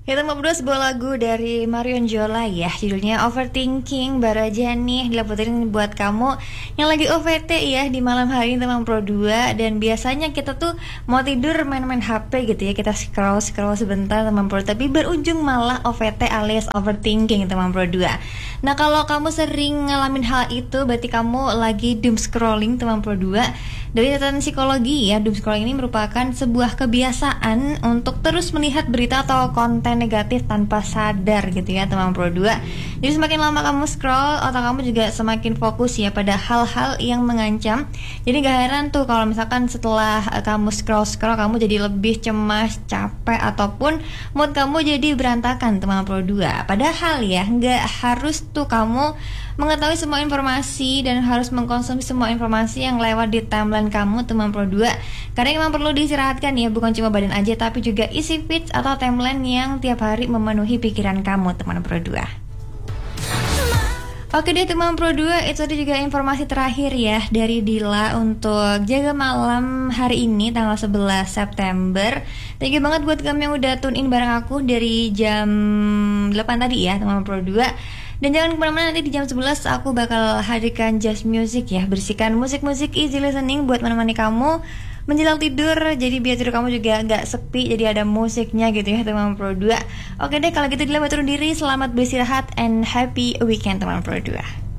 Kita mau berdua sebuah lagu dari Marion Jola ya, judulnya Overthinking. Baru aja nih dilaporin buat kamu yang lagi OVT ya di malam hari ini teman Pro 2. Dan biasanya kita tuh mau tidur main-main HP gitu ya, kita scroll sebentar teman Pro, tapi berujung malah OVT alias overthinking teman Pro 2. Nah kalau kamu sering ngalamin hal itu, berarti kamu lagi doom scrolling teman Pro 2. Dari catatan psikologi ya, doom scrolling ini merupakan sebuah kebiasaan untuk terus melihat berita atau konten negatif tanpa sadar gitu ya teman Pro 2. Jadi semakin lama kamu scroll, otak kamu juga semakin fokus ya pada hal-hal yang mengancam. Jadi gak heran tuh kalau misalkan setelah kamu scroll kamu jadi lebih cemas, capek, ataupun mood kamu jadi berantakan teman Pro 2. Padahal ya gak harus tuh kamu mengetahui semua informasi dan harus mengkonsumsi semua informasi yang lewat di timeline kamu teman Pro 2. Karena memang perlu diistirahatkan ya, bukan cuma badan aja tapi juga isi feed atau timeline yang tiap hari memenuhi pikiran kamu teman Pro 2. Oke deh teman Pro 2, itu juga informasi terakhir ya dari Dila untuk jaga malam hari ini tanggal 11 September. Thank you banget buat kamu yang udah tune in bareng aku dari jam 8 tadi ya teman Pro 2. Dan jangan kemana-mana, nanti di jam 11 aku bakal hadirkan Just Music ya, bersihkan musik-musik easy listening buat menemani kamu menjelang tidur. Jadi biar tidur kamu juga gak sepi, jadi ada musiknya gitu ya teman Pro 2. Oke deh kalau gitu Dila turun diri, selamat beristirahat and happy weekend teman Pro 2.